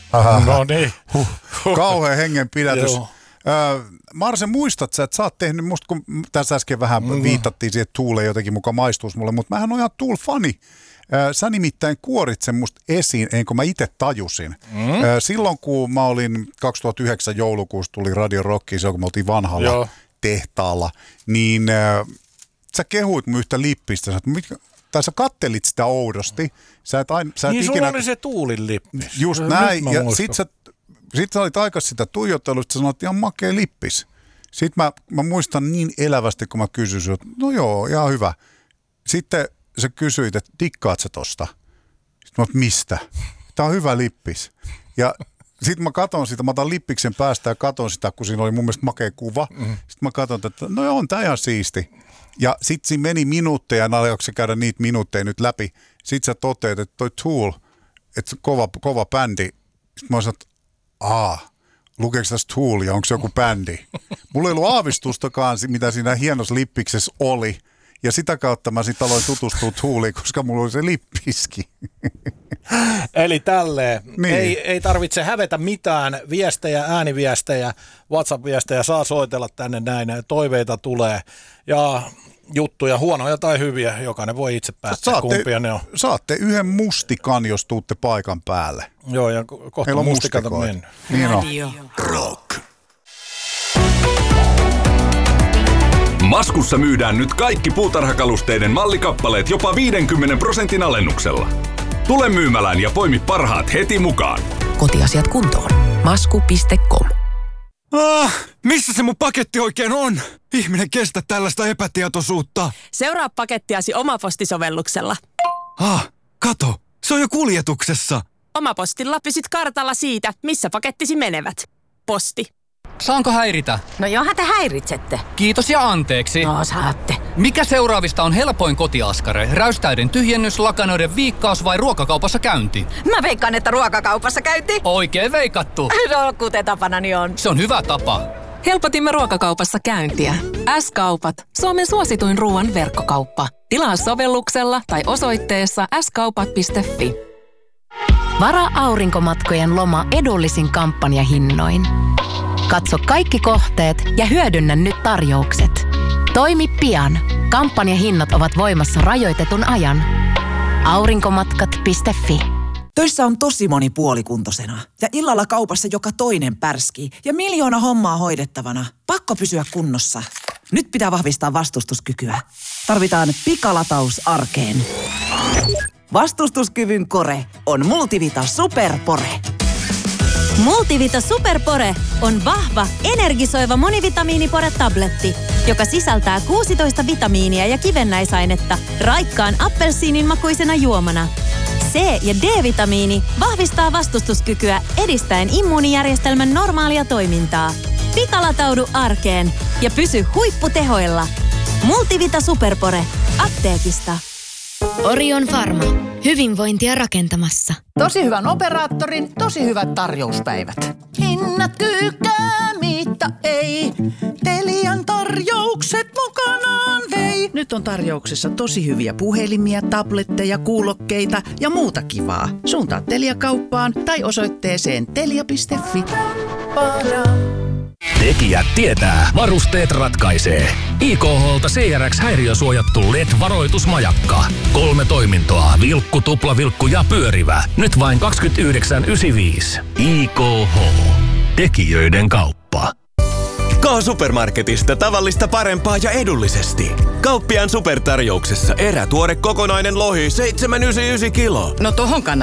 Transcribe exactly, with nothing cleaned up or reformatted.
Aha. No niin. Huh. Kauhean hengenpidätys. Öö, Marse, muistat sä, että sä oot tehnyt, musta kun tässä äsken vähän mm. viitattiin siihen, että Tool ei jotenkin muka maistuisi mulle, mutta mähän on ihan Tool-fani. Öö, sä nimittäin kuorit sen musta esiin, enkö mä itse tajusin. Mm. Öö, silloin kun mä olin kaksituhattayhdeksän joulukuussa, tuli Radio Rockiin, silloin kun me oltiin vanhalla Joo. tehtaalla, niin öö, sä kehuit mun yhtä lippistä, että mitkä... Tai sä kattelit sitä oudosti. Sä et aina, sä et niin ikinä... sulla oli se Toolin lippis. Just näin. Ja sit sä, sit sä olit aika sitä tuijottelua, että sä sanoit ihan makea lippis. Sitten mä, mä muistan niin elävästi, kun mä kysyin, että no joo, ihan hyvä. Sitten sä kysyit, että dikkaat sä tosta? Sitten mä oot, mistä? Tää on hyvä lippis. Ja sitten mä katon sitä, mä otan lippiksen päästä ja katon sitä, kun siinä oli mun mielestä makea kuva. Mm-hmm. Sitten mä katon, että no joo, on tää ihan siisti. Ja sit siinä meni minuutteja, ja alkoiko se käydä niitä minuutteja nyt läpi. Sit sä toteat, että toi Tool, että kova, kova bändi. Sitten mä sanoin, että aah, lukeeko tässä Tool ja onko se joku bändi? Mulla ei ollut aavistustakaan, mitä siinä hienossa lippiksessä oli. Ja sitä kautta mä sitten aloin tutustua Tooliin, koska mulla oli se lippiski. Eli tälleen. Niin. Ei, ei tarvitse hävetä mitään. Viestejä, ääniviestejä, WhatsApp-viestejä saa soitella tänne näin. Toiveita tulee. Ja juttuja, huonoja tai hyviä. Jokainen voi itse päättää, saatte, kumpia ne on. Saatte yhden mustikan, jos tuutte paikan päälle. Joo, ja kohta on mustikata mennyt. Niin on. Rock. Maskussa myydään nyt kaikki puutarhakalusteiden mallikappaleet jopa viidenkymmenen prosentin alennuksella. Tule myymälään ja poimi parhaat heti mukaan. Kotiasiat kuntoon. masku piste com. Ah, missä se mun paketti oikein on? Ihminen kestä tällaista epätietoisuutta. Seuraa pakettiasi Omaposti-sovelluksella. Ah, kato, se on jo kuljetuksessa. Omapostilla pysyt kartalla siitä, missä pakettisi menevät. Posti. Saanko häiritä? No johan te häiritsette. Kiitos ja anteeksi. No saatte. Mikä seuraavista on helpoin kotiaskare? Räystäiden tyhjennys, lakanoiden viikkaus vai ruokakaupassa käynti? Mä veikkaan, että ruokakaupassa käynti. Oikein veikattu. No, kuten tapanani on. Se on hyvä tapa. Helpotimme ruokakaupassa käyntiä. S-kaupat. Suomen suosituin ruoan verkkokauppa. Tilaa sovelluksella tai osoitteessa s kaupat piste fi. Varaa aurinkomatkojen loma edullisin kampanjahinnoin. Katso kaikki kohteet ja hyödynnä nyt tarjoukset. Toimi pian. Kampanjahinnat ovat voimassa rajoitetun ajan. aurinkomatkat piste fi. Töissä on tosi moni puolikuntoisena ja illalla kaupassa joka toinen pärskii ja miljoona hommaa hoidettavana. Pakko pysyä kunnossa. Nyt pitää vahvistaa vastustuskykyä. Tarvitaan pikalataus arkeen. Vastustuskyvyn kore on Multivita Superpore. Multivita Superpore on vahva, energisoiva monivitamiinipore-tabletti, joka sisältää kuusitoista vitamiinia ja kivennäisainetta raikkaan appelsiinin makuisena juomana. C- ja D-vitamiini vahvistaa vastustuskykyä edistäen immuunijärjestelmän normaalia toimintaa. Pikalataudu arkeen ja pysy huipputehoilla. Multivita Superpore. Apteekista. Orion Pharma. Hyvinvointia rakentamassa. Tosi hyvän operaattorin, tosi hyvät tarjouspäivät. Hinnat kyykää, mitä ei. Telian tarjoukset mukanaan vei. Nyt on tarjouksessa tosi hyviä puhelimia, tabletteja, kuulokkeita ja muuta kivaa. Suuntaa Telia-kauppaan tai osoitteeseen telia piste fi. Tekijät tietää. Varusteet ratkaisee. I K H:lta C R X-häiriösuojattu L E D-varoitusmajakka. Kolme toimintoa. Vilkku, tuplavilkku ja pyörivä. Nyt vain kaksikymmentäyhdeksän yhdeksänkymmentäviisi. I K H. Tekijöiden kauppa. K-Supermarketista tavallista parempaa ja edullisesti. Kauppiaan supertarjouksessa erätuore kokonainen lohi seitsemän pilkku yhdeksänkymmentäyhdeksän kilo. No tohon kannattaa.